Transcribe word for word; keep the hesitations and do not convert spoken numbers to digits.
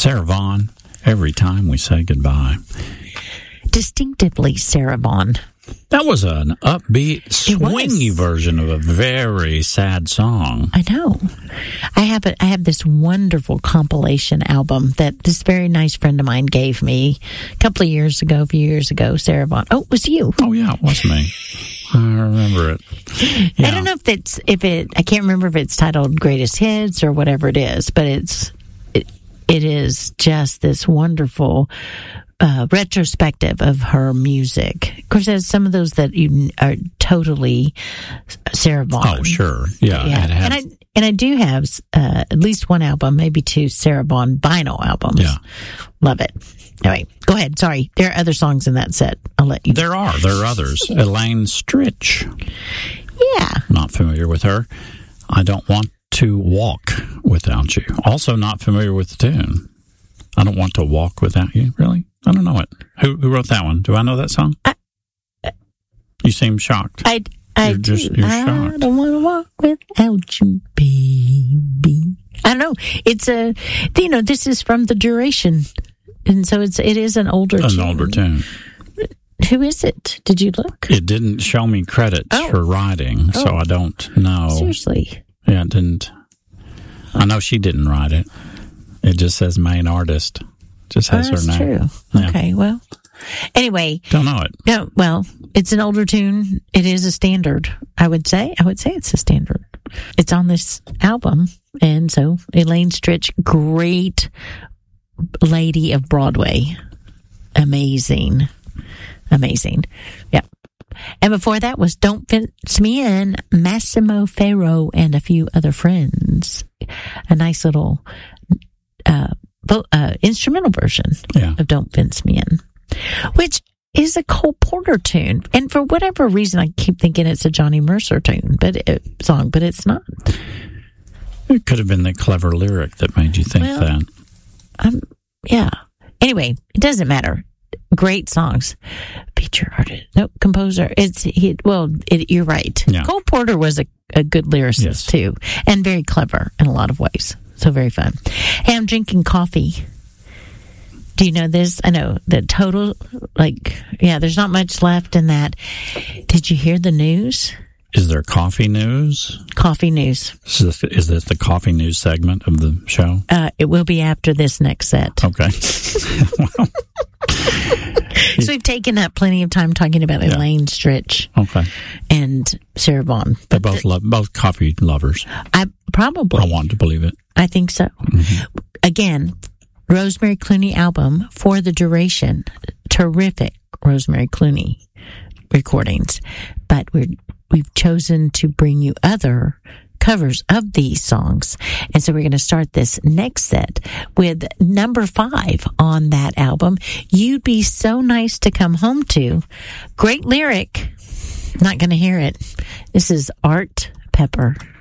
Sarah Vaughan, Every Time We Say Goodbye. Distinctively Sarah Vaughan. That was an upbeat, swingy version of a very sad song. I know. I have a, I have this wonderful compilation album that this very nice friend of mine gave me a couple of years ago, a few years ago, Sarah Vaughan. Oh, it was you. Oh, yeah, it was me. I remember it. Yeah. I don't know if it's, if it, I can't remember if it's titled Greatest Hits or whatever it is, but it's, it, it is just this wonderful Uh, retrospective of her music. Of course, there's some of those that you are totally Sarah Vaughan. Oh, sure. Yeah. yeah. It has. And I and I do have uh, at least one album, maybe two Sarah Vaughan vinyl albums. Yeah. Love it. Anyway, go ahead. Sorry. There are other songs in that set. I'll let you. There are. There are others. Elaine Stritch. Yeah. Not familiar with her. I Don't Want to Walk Without You. Also not familiar with the tune. I Don't Want to Walk Without You. Really? I don't know it. Who who wrote that one? Do I know that song? I, you seem shocked. I, I you're do. Just, you're I shocked. don't want to walk without you, baby. I don't know. It's a, you know, this is from The Duration. And so it's, it is an older an tune. An older tune. Who is it? Did you look? It didn't show me credits oh. for writing, so oh. I don't know. Seriously? Yeah, it didn't. I know she didn't write it. It just says main artist. Just has oh, that's her name. True. Yeah. Okay, well. Anyway. Don't know it. No, well, it's an older tune. It is a standard, I would say. I would say it's a standard. It's on this album. And so, Elaine Stritch, great lady of Broadway. Amazing. Amazing. Yep. And before that was Don't Fence Me In, Massimo Ferro and a few other friends. A nice little uh, vo- uh, instrumental version yeah. of Don't Fence Me In, which is a Cole Porter tune. And for whatever reason, I keep thinking it's a Johnny Mercer tune, but it, song, but it's not. It could have been the clever lyric that made you think well, that. Um, yeah. Anyway, it doesn't matter. Great songs. Feature artist. No, composer. It's, he, well, it, you're right. Yeah. Cole Porter was a, a good lyricist, yes. too, and very clever in a lot of ways. So very fun. Hey, I'm drinking coffee. Do you know this? I know the total, like, yeah, there's not much left in that. Did you hear the news? Is there coffee news? Coffee news. Is this, is this the coffee news segment of the show? Uh, it will be after this next set. Okay. Well, so we've taken up plenty of time talking about yeah. Elaine Stritch. Okay. And Sarah Vaughan. They're both lo- both coffee lovers. I probably. I want to believe it. I think so. Mm-hmm. Again, Rosemary Clooney album For the Duration. Terrific Rosemary Clooney recordings. But we're we've chosen to bring you other covers of these songs. And so we're going to start this next set with number five on that album, You'd Be So Nice to Come Home To. Great lyric. Not going to hear it. This is Art Pepper.